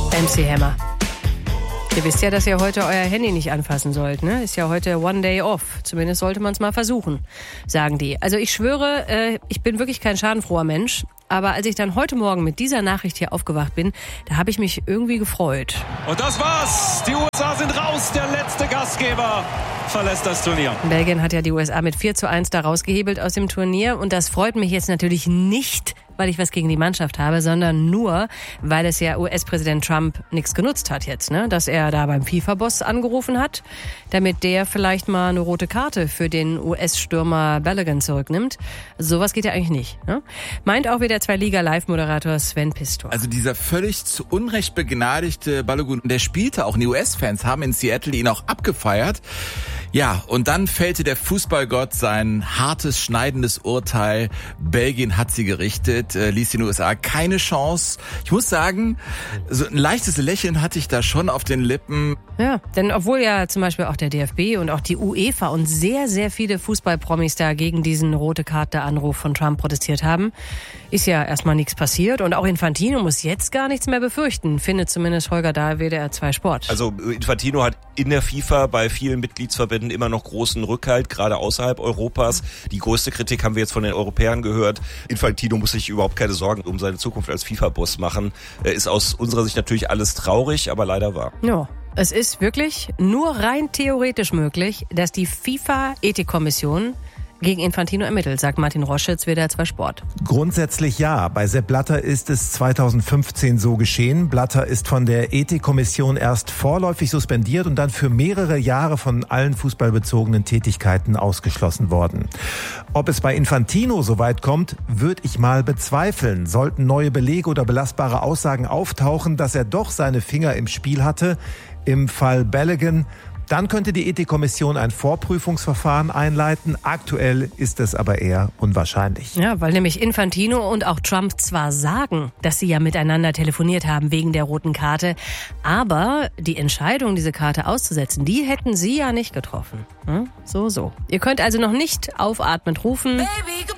MC Hammer. Ihr wisst ja, dass ihr heute euer Handy nicht anfassen sollt, ne? Ist ja heute One Day Off. Zumindest sollte man es mal versuchen, sagen die. Also ich schwöre, ich bin wirklich kein schadenfroher Mensch. Aber als ich dann heute Morgen mit dieser Nachricht hier aufgewacht bin, da habe ich mich irgendwie gefreut. Und das war's. Die USA sind raus. Der letzte Gastgeber verlässt das Turnier. Belgien hat ja die USA mit 4:1 da rausgehebelt aus dem Turnier. Und das freut mich jetzt natürlich nicht, weil ich was gegen die Mannschaft habe, sondern nur, weil es ja US-Präsident Trump nichts genutzt hat jetzt, ne? Dass er da beim FIFA-Boss angerufen hat, damit der vielleicht mal eine rote Karte für den US-Stürmer Balogun zurücknimmt. Sowas geht ja eigentlich nicht, ne? Meint auch wieder Zwei-Liga-Live-Moderator Sven Pistor. Also dieser völlig zu Unrecht begnadigte Balogun, der spielte auch, und die US-Fans haben in Seattle ihn auch abgefeiert. Ja, und dann fällte der Fußballgott sein hartes, schneidendes Urteil. Belgien hat sie gerichtet, ließ den USA keine Chance. Ich muss sagen, so ein leichtes Lächeln hatte ich da schon auf den Lippen. Ja, denn obwohl ja zum Beispiel auch der DFB und auch die UEFA und sehr, sehr viele Fußballpromis da gegen diesen Rote-Karte-Anruf von Trump protestiert haben, ist ja erstmal nichts passiert. Und auch Infantino muss jetzt gar nichts mehr befürchten, findet zumindest Holger Dahl, WDR 2 Sport. Also Infantino hat in der FIFA bei vielen Mitgliedsverbänden immer noch großen Rückhalt, gerade außerhalb Europas. Die größte Kritik haben wir jetzt von den Europäern gehört. Infantino muss sich überhaupt keine Sorgen um seine Zukunft als FIFA-Boss machen. Ist aus unserer Sicht natürlich alles traurig, aber leider wahr. Ja. Es ist wirklich nur rein theoretisch möglich, dass die FIFA-Ethikkommission gegen Infantino ermittelt, sagt Martin Roschitz, WDR 2 Sport. Grundsätzlich ja. Bei Sepp Blatter ist es 2015 so geschehen. Blatter ist von der Ethikkommission erst vorläufig suspendiert und dann für mehrere Jahre von allen fußballbezogenen Tätigkeiten ausgeschlossen worden. Ob es bei Infantino so weit kommt, würde ich mal bezweifeln. Sollten neue Belege oder belastbare Aussagen auftauchen, dass er doch seine Finger im Spiel hatte, im Fall Balogun, dann könnte die Ethikkommission ein Vorprüfungsverfahren einleiten. Aktuell ist es aber eher unwahrscheinlich. Ja, weil nämlich Infantino und auch Trump zwar sagen, dass sie ja miteinander telefoniert haben wegen der roten Karte, aber die Entscheidung, diese Karte auszusetzen, die hätten sie ja nicht getroffen. So. Ihr könnt also noch nicht aufatmend rufen. Baby.